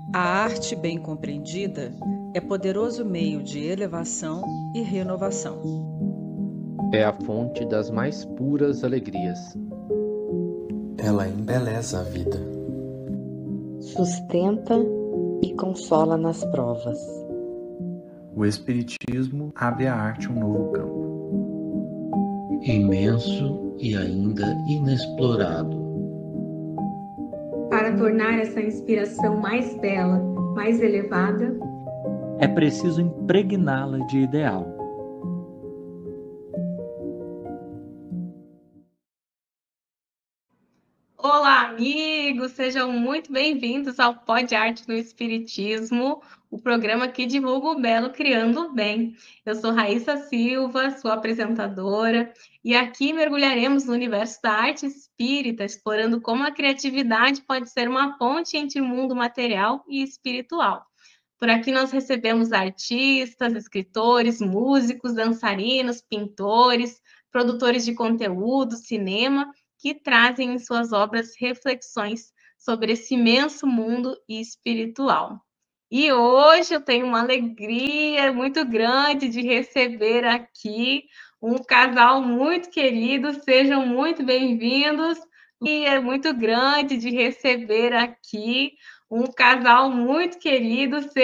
A arte bem compreendida é poderoso meio de elevação e renovação. É a fonte das mais puras alegrias. Ela embeleza a vida. Sustenta e consola nas provas. O Espiritismo abre à arte um novo campo. Imenso e ainda inexplorado. Para tornar essa inspiração mais bela, mais elevada, é preciso impregná-la de ideal. Olá, amigos! Sejam muito bem-vindos ao Pod Arte no Espiritismo, o programa que divulga o belo criando o bem. Eu sou Raíssa Silva, sua apresentadora, e aqui mergulharemos no universo da arte espírita, explorando como a criatividade pode ser uma ponte entre o mundo material e espiritual. Por aqui nós recebemos artistas, escritores, músicos, dançarinos, pintores, produtores de conteúdo, cinema, que trazem em suas obras reflexões sobre esse imenso mundo espiritual. E hoje eu tenho uma alegria muito grande de receber aqui um casal muito querido, sejam muito bem-vindos. E é muito grande de receber aqui um casal muito querido,